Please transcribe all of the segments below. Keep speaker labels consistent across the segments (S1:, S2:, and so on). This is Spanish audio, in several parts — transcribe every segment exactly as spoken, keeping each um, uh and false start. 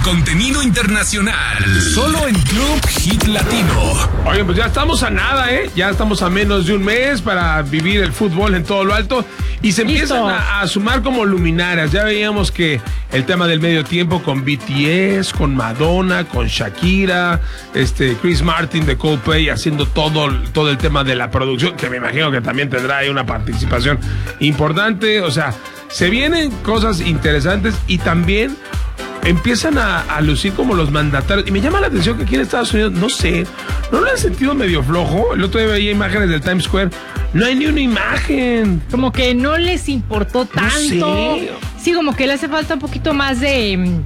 S1: contenido internacional. Solo en Club Hit Latino.
S2: Oye, pues ya estamos a nada, ¿eh? Ya estamos a menos de un mes para vivir el fútbol en todo lo alto. Y se
S3: Listo.
S2: empiezan a, a sumar como luminarias. Ya veíamos que el tema del medio tiempo con B T S, con Madonna, con Shakira, este Chris Martin de Coldplay haciendo todo, todo el tema de la producción, que me imagino que también tendrá ahí una participación importante. O sea, se vienen cosas interesantes y también empiezan a, a lucir como los mandatarios. Y me llama la atención que aquí en Estados Unidos, no sé, ¿no lo han sentido medio flojo? El otro día veía imágenes del Times Square. No hay ni una imagen.
S3: Como que no les importó tanto.
S2: No sé.
S3: Sí, como que le hace falta un poquito más de...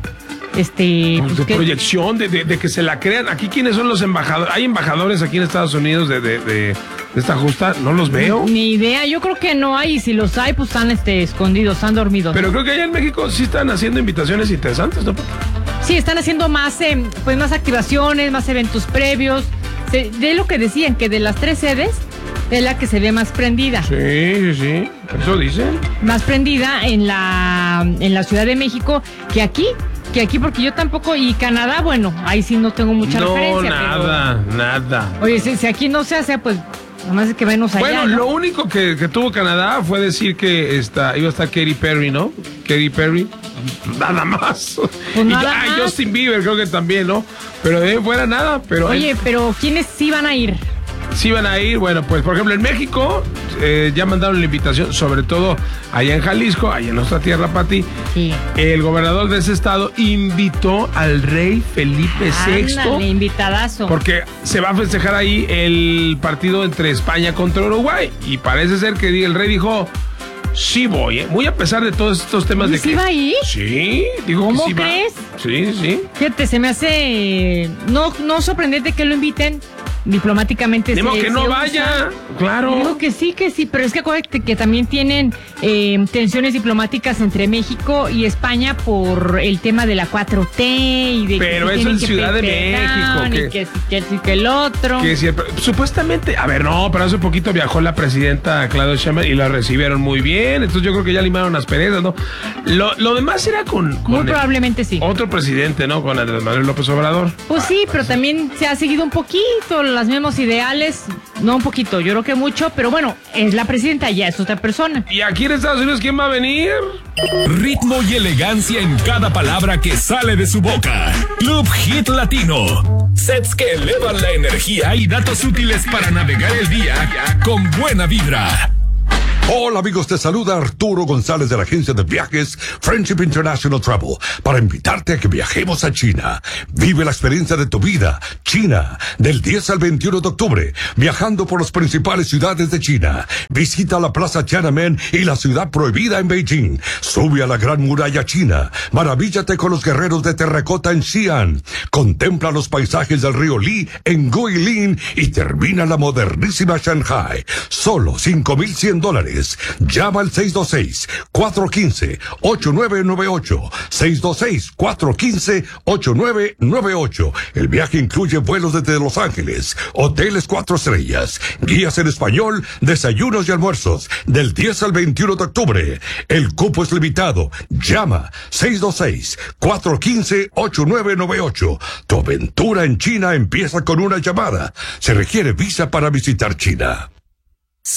S3: Este,
S2: Pues
S3: pues
S2: de
S3: que-
S2: proyección, de, de, de que se la crean. Aquí, ¿quiénes son los embajadores? ¿Hay embajadores aquí en Estados Unidos de, de, de, de esta justa? No los veo.
S3: Ni idea, yo creo que no hay, y si los hay, pues están este, escondidos, están dormidos.
S2: Pero creo que allá en México sí están haciendo invitaciones interesantes, ¿no?
S3: Sí, están haciendo más, eh, pues más activaciones, más eventos previos. Se- de lo que decían, que de las tres sedes es la que se ve más prendida.
S2: Sí, sí, sí. Eso dicen.
S3: Más prendida en la, en la Ciudad de México que aquí. Que aquí, porque yo tampoco, y Canadá, bueno, ahí sí no tengo mucha
S2: No,
S3: referencia.
S2: nada, nada.
S3: Pero, oye, si, si aquí no se hace, pues, nomás es que venos allá,
S2: Bueno,
S3: ¿no?
S2: lo único que, que tuvo Canadá fue decir que esta, iba a estar Katy Perry, ¿no? Katy Perry, nada más.
S3: Pues
S2: y
S3: nada
S2: ay,
S3: más.
S2: Justin Bieber creo que también, ¿no? Pero de ahí fuera nada, pero
S3: Oye, pero ¿quiénes sí van a ir?
S2: sí van a ir. Bueno, pues por ejemplo en México eh, ya mandaron la invitación, sobre todo allá en Jalisco, allá en nuestra tierra, Pati.
S3: Sí.
S2: El gobernador de ese estado invitó al rey Felipe sexto.
S3: Ándale, invitadazo.
S2: Porque se va a festejar ahí el partido entre España contra Uruguay. Y parece ser que el rey dijo, sí voy, ¿eh? Muy a pesar de todos estos temas
S3: ¿Y
S2: de
S3: sí
S2: que...
S3: va a ir?
S2: Sí, digo
S3: ¿Cómo
S2: que sí
S3: crees?
S2: va. Sí, sí.
S3: Fíjate, se me hace no, no sorprendente que lo inviten diplomáticamente.
S2: Dimo
S3: se-
S2: que no
S3: se
S2: vaya,
S3: usa.
S2: claro.
S3: Digo que sí, que sí, pero es que acuérdate que también tienen eh, tensiones diplomáticas entre México y España por el tema de la cuatro T y de
S2: Pero
S3: que
S2: eso
S3: tienen
S2: en
S3: que
S2: Ciudad de
S3: pegar,
S2: México,
S3: y
S2: que-
S3: que, sí, que, sí, que el otro.
S2: Que si el- supuestamente, a ver, no, pero hace poquito viajó la presidenta Claudia Sheinbaum y la recibieron muy bien, entonces yo creo que ya limaron las perezas, ¿no? Lo, lo demás era con, con
S3: Muy
S2: el-
S3: probablemente sí.
S2: otro presidente, ¿no? Con Andrés Manuel López Obrador.
S3: Pues sí, pero también se ha seguido un poquito los mismos ideales, no un poquito, yo creo que mucho, pero bueno, es la presidenta, ya es otra persona.
S2: ¿Y aquí en Estados Unidos quién va a venir?
S1: Ritmo y elegancia en cada palabra que sale de su boca. Club Hit Latino. Sets que elevan la energía y datos útiles para navegar el día con buena vibra.
S4: Hola amigos, te saluda Arturo González de la agencia de viajes Friendship International Travel para invitarte a que viajemos a China. Vive la experiencia de tu vida, China, del diez al veintiuno de octubre, viajando por las principales ciudades de China. Visita la Plaza Tiananmen y la ciudad prohibida en Beijing. Sube a la Gran Muralla China. Maravíllate con los guerreros de terracota en Xi'an. Contempla los paisajes del río Li en Guilin y termina la modernísima Shanghai. Solo cinco mil cien dólares. Llama al seis dos seis, cuatro uno cinco, ocho nueve nueve ocho. seis dos seis, cuatro uno cinco, ocho nueve nueve ocho. El viaje incluye vuelos desde Los Ángeles, hoteles cuatro estrellas, guías en español, desayunos y almuerzos, del diez al veintiuno de octubre. El cupo es limitado. Llama seis dos seis, cuatro uno cinco, ocho nueve nueve ocho. Tu aventura en China empieza con una llamada. Se requiere visa para visitar China.